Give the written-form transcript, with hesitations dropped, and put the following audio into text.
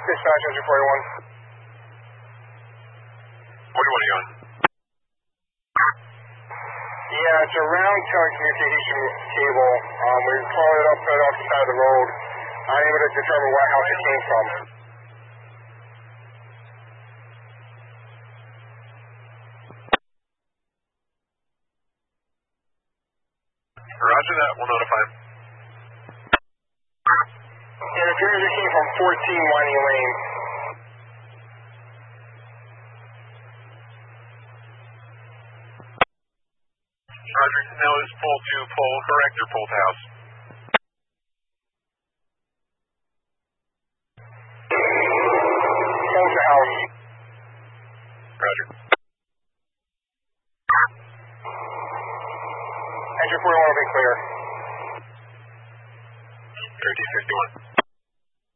Dispatch, engine 41. 41 are you on? Yeah, it's a round telecommunication cable. We followed it up right off the side of the road. I'm able to determine what house it came from. Roger that, 1 out of 5. It appears it came from 14 Winding Lane. Roger, now is pull to pull correct or pull to house? Pull to house. Roger. Engine 41 will be clear. 1351.